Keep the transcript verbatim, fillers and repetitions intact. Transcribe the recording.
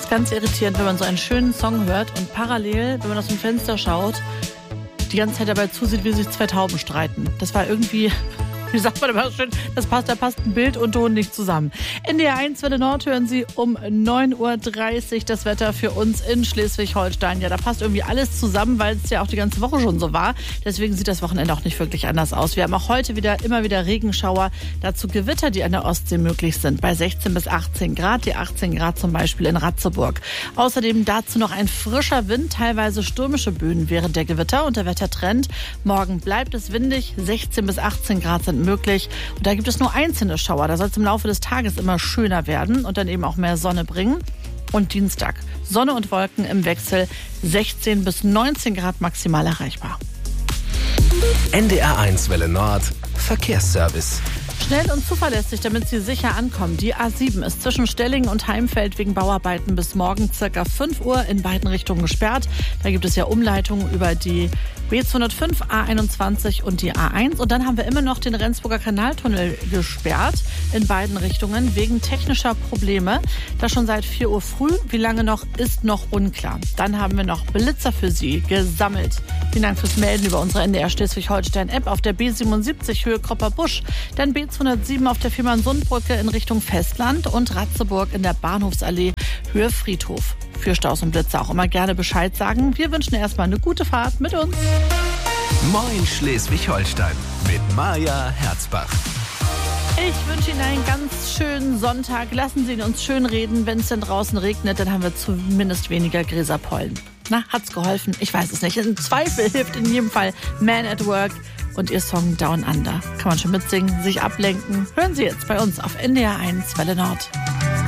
ganz irritierend, wenn man so einen schönen Song hört und parallel, wenn man aus dem Fenster schaut, die ganze Zeit dabei zusieht, wie sich zwei Tauben streiten. Das war irgendwie, wie sagt man immer schön, das passt, da passt ein Bild und Ton nicht zusammen. N D R eins Welle Nord hören Sie um neun Uhr dreißig das Wetter für uns in Schleswig-Holstein. Ja, da passt irgendwie alles zusammen, weil es ja auch die ganze Woche schon so war. Deswegen sieht das Wochenende auch nicht wirklich anders aus. Wir haben auch heute wieder immer wieder Regenschauer, dazu Gewitter, die an der Ostsee möglich sind, bei sechzehn bis achtzehn Grad, die achtzehn Grad zum Beispiel in Ratzeburg. Außerdem dazu noch ein frischer Wind, teilweise stürmische Böen während der Gewitter und der Wettertrend. Morgen bleibt es windig, sechzehn bis achtzehn Grad sind möglich. Und da gibt es nur einzelne Schauer. Da soll es im Laufe des Tages immer schöner werden und dann eben auch mehr Sonne bringen. Und Dienstag Sonne und Wolken im Wechsel, sechzehn bis neunzehn Grad maximal erreichbar. N D R eins Welle Nord Verkehrsservice. Schnell und zuverlässig, damit Sie sicher ankommen. Die A sieben ist zwischen Stellingen und Heimfeld wegen Bauarbeiten bis morgen circa fünf Uhr in beiden Richtungen gesperrt. Da gibt es ja Umleitungen über die B zweihundertfünf, A einundzwanzig und die A eins. Und dann haben wir immer noch den Rendsburger Kanaltunnel gesperrt in beiden Richtungen wegen technischer Probleme. Das schon seit vier Uhr früh. Wie lange noch, ist noch unklar. Dann haben wir noch Blitzer für Sie gesammelt. Vielen Dank fürs Melden über unsere N D R Schleswig-Holstein-App auf der B siebenundsiebzig Höhe Kropper-Busch. Dann B zweihundertsieben auf der Fehmarnsundbrücke in Richtung Festland und Ratzeburg in der Bahnhofsallee Höhe Friedhof. Für Staus und Blitze auch immer gerne Bescheid sagen. Wir wünschen erstmal eine gute Fahrt mit uns. Moin Schleswig-Holstein mit Maja Herzbach. Ich wünsche Ihnen einen ganz schönen Sonntag. Lassen Sie ihn uns schön reden. Wenn es denn draußen regnet, dann haben wir zumindest weniger Gräserpollen. Na, hat's geholfen? Ich weiß es nicht. Im Zweifel hilft in jedem Fall Man at Work und ihr Song Down Under. Kann man schon mitsingen, sich ablenken. Hören Sie jetzt bei uns auf N D R eins Welle Nord.